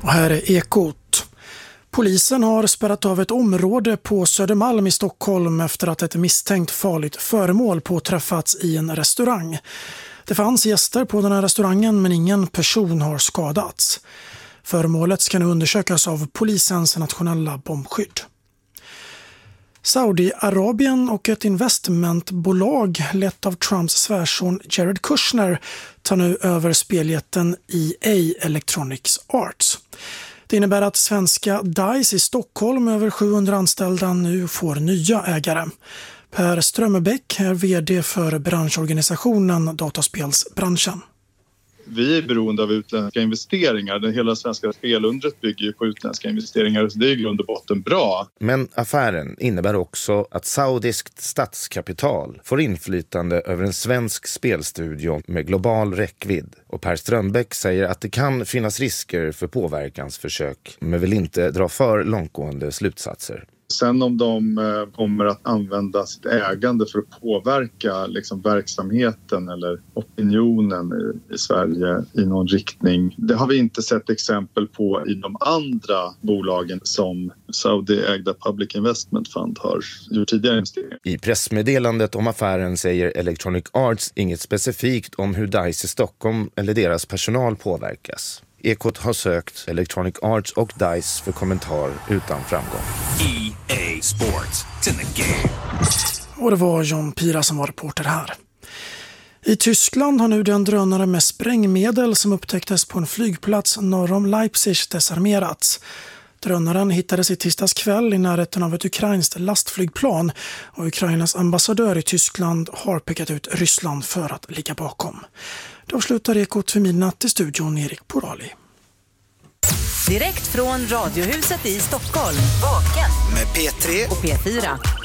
Och här är Ekot. Polisen har spärrat av ett område på Södermalm i Stockholm efter att ett misstänkt farligt föremål påträffats i en restaurang. Det fanns gäster på den här restaurangen men ingen person har skadats. Föremålet ska nu undersökas av polisens nationella bombskydd. Saudiarabien och ett investmentbolag lett av Trumps svärson Jared Kushner tar nu över speljätten EA Electronic Arts. Det innebär att svenska DICE i Stockholm med över 700 anställda nu får nya ägare. Per Strömbäck är vd för branschorganisationen Dataspelsbranschen. Vi är beroende av utländska investeringar. Hela svenska spelundret bygger ju på utländska investeringar, så det är i grund och botten bra. Men affären innebär också att saudiskt statskapital får inflytande över en svensk spelstudio med global räckvidd. Och Per Strömbäck säger att det kan finnas risker för påverkansförsök, men vill inte dra för långtgående slutsatser. Sen om de kommer att använda sitt ägande för att påverka verksamheten eller opinionen i Sverige i någon riktning. Det har vi inte sett exempel på i de andra bolagen som Saudi-ägda Public Investment Fund har gjort tidigare investeringar. I pressmeddelandet om affären säger Electronic Arts inget specifikt om hur DICE i Stockholm eller deras personal påverkas. Ekot har sökt Electronic Arts och DICE för kommentar utan framgång. EA Sports, it's in the game. Och det var John Pira som var reporter här. I Tyskland har nu den drönare med sprängmedel som upptäcktes på en flygplats norr om Leipzig desarmerats. Drönaren hittades i tisdags kväll i närheten av ett ukrainskt lastflygplan och Ukrainas ambassadör i Tyskland har pekat ut Ryssland för att ligga bakom. Då slutar Ekot för midnatt i studion Erik Porali. Direkt från Radiohuset i Stockholm. Vaken med P3 och P4.